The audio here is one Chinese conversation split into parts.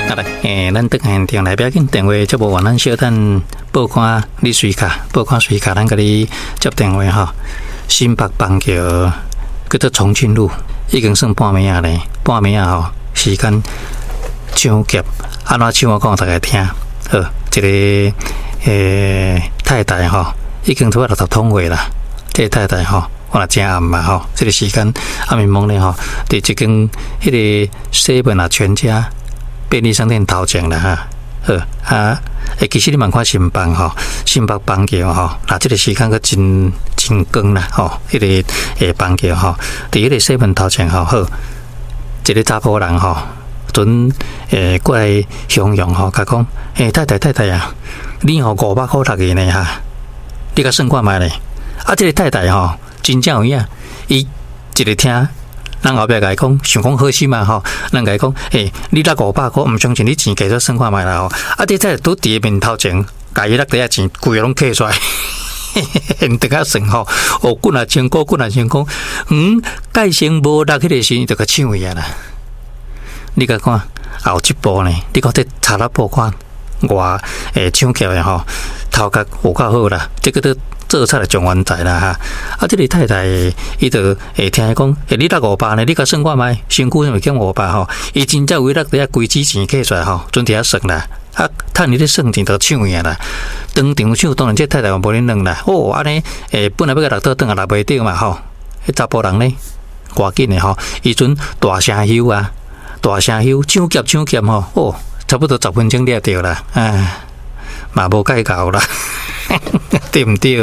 咱等现场来，不要紧，电话接无完，咱小等报看你随卡，报看随卡，咱给你接电话哈。新北邦桥叫做重庆路，已经算半暝啊咧，半暝啊吼，时间抢劫，安怎抢我讲大家听。好，一个太太吼，已经拄啊60通话啦，这个太太吼。我若真暗嘛吼，这个时间暗暝懵咧吼，伫一间迄个7-Eleven啊全家便利商店头前啦哈。好其实你蛮看新北吼，新北邦桥吼，那这个时间个真光啦吼，迄个邦桥吼，伫迄个7-Eleven头前吼，好一个查甫人吼，准过来向阳吼，甲讲太太啊，你吼500块6个呢哈，你甲算看卖咧，这个太太吼。真正有影，伊一个听，人后壁甲伊讲，想讲好心嘛吼，人甲伊讲，你拿500块，唔相信你钱加做算看卖啦吼，你再拄伫面头前，甲伊那底下钱规拢摕出来，现得啊算吼，滚啊千块，滚啊千块，盖成无拿迄个时，就甲抢去啊啦。你甲看后一步呢？你看这查拉报看，我抢劫的吼，头壳有够好啦，这个都。做出来状元财啦哈！这个太太伊就听伊讲，你拿500呢？你甲算看卖，身躯咪减500吼？伊真正为了底下规支钱摕出来吼，准底下算啦。趁你咧算钱就抢去啦。当场抢，当然这太太也无咧弄啦。安尼本来要甲6倒转啊，也袂着嘛吼。迄查甫人呢，赶紧的吼，伊阵大声休啊，大声休，抢劫吼，差不多10分钟了着啦，嘛无介够啦。对唔对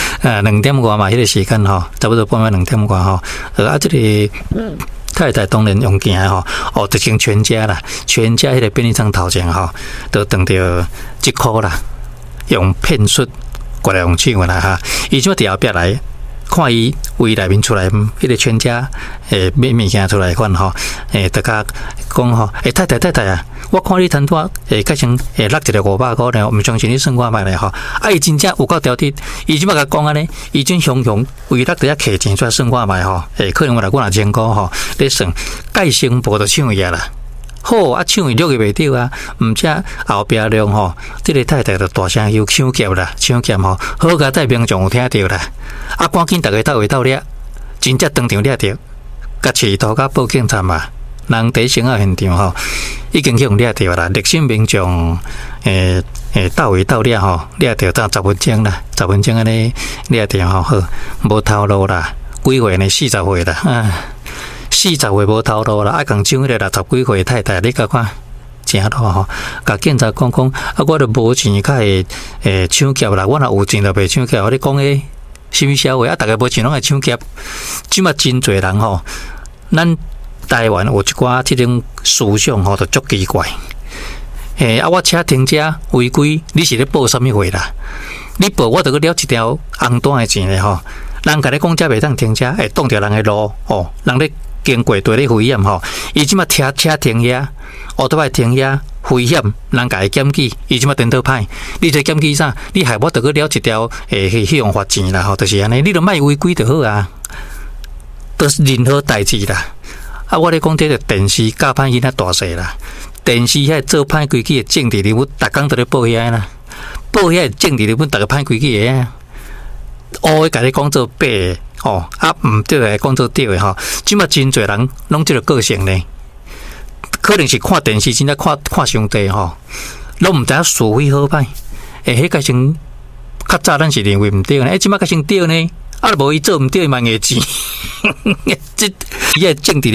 ？2点外嘛，迄个时间吼，差不多半夜2点外吼。这个太太当然用行吼，就成全家啦，全家迄个便利商头前吼，都等到1块啦，用骗术过来用抢啦哈。伊就伫后壁来看伊位内面出来，迄个全家买物件出来看吼，大家讲吼，太太啊。我看你摊拖改成落一个500块呢，唔相信你算看卖咧吼。伊真正有够条铁，伊即摆甲讲安尼，伊真雄为了底下摕钱出来算看卖吼，可能我来1000块吼，咧算改成无就抢去啦。好抢去6个袂着啊，毋则后壁量吼，这个太太就大声又抢劫啦，抢劫吼，好甲在民众有听着啦。赶紧大家倒位倒掠，真正当场掠着，甲饲头甲报警站嘛。人第一现场吼，已经去用掠着啦。历史民众倒位倒掠吼，掠着到10分钟啦，10分钟安尼掠着吼，好无头路啦。几岁呢？40岁啦，40岁无头路啦。共抢迄个60几岁太太，你甲看真多吼。甲警察讲，我著无钱，较会抢劫啦。我若有钱，就袂抢劫。我咧讲诶，什么社会大家无钱拢会抢劫。即马真侪人吼，咱。台湾有一寡这种思想吼，就足奇怪。我车停车违规，你是咧报什么货啦？你报我就去了一条红单的钱咧吼。人甲你讲车袂当停车，会挡着人的路人咧经过对咧危险吼。伊即马车停遐，都要停遐危险，人甲伊检举，伊即马颠倒歹。你这检举啥？你害我就去了一条去用罚钱啦吼，就是安尼。你著莫违规就好啊，都是任何代志啦。我咧讲这个电视教歹囡仔大细啦，电视遐做歹规矩的政治人物，逐工都咧报遐啦，报遐政治人物，逐个歹规矩的啊，乌的甲你讲做白的唔对的讲做对的吼，即马真侪人拢这个个性呢，可能是看电视真正看上帝吼，拢唔知影是非好歹，迄个先较早咱是认为唔对呢，即马较先对呢。无伊做毋对，蛮个钱，这伊个政治